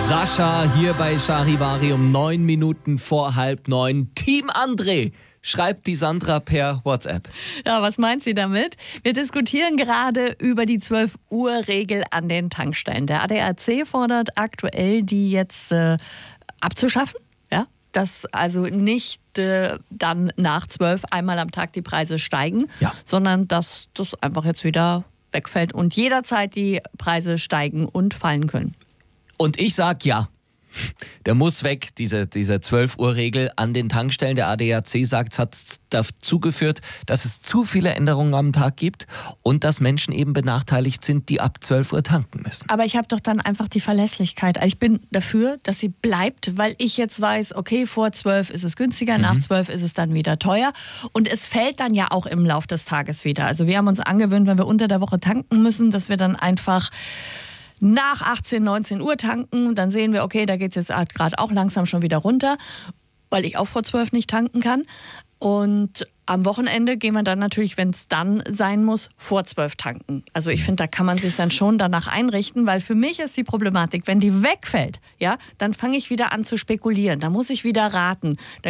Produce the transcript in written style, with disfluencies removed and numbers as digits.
Sascha hier bei Charivari um 9 Minuten vor 8:30. Team André, schreibt die Sandra per WhatsApp. Ja, was meint sie damit? Wir diskutieren gerade über die 12-Uhr-Regel an den Tankstellen. Der ADAC fordert aktuell, die jetzt abzuschaffen. Ja? Dass also nicht dann nach 12 einmal am Tag die Preise steigen, sondern dass das einfach jetzt wieder wegfällt und jederzeit die Preise steigen und fallen können. Und ich sag ja. Der muss weg, diese 12-Uhr-Regel an den Tankstellen. Der ADAC sagt, es hat dazu geführt, dass es zu viele Änderungen am Tag gibt und dass Menschen eben benachteiligt sind, die ab 12 Uhr tanken müssen. Aber ich habe doch dann einfach die Verlässlichkeit. Ich bin dafür, dass sie bleibt, weil ich jetzt weiß, okay, vor 12 ist es günstiger, nach 12 ist es dann wieder teuer. Und es fällt dann ja auch im Lauf des Tages wieder. Also wir haben uns angewöhnt, wenn wir unter der Woche tanken müssen, dass wir dann einfach nach 18, 19 Uhr tanken. Dann sehen wir, okay, da geht es jetzt gerade auch langsam schon wieder runter, weil ich auch vor 12 nicht tanken kann. Und am Wochenende gehen wir dann natürlich, wenn es dann sein muss, vor 12 tanken. Also ich finde, da kann man sich dann schon danach einrichten, weil für mich ist die Problematik, wenn die wegfällt, ja, dann fange ich wieder an zu spekulieren. Da muss ich wieder raten. Dann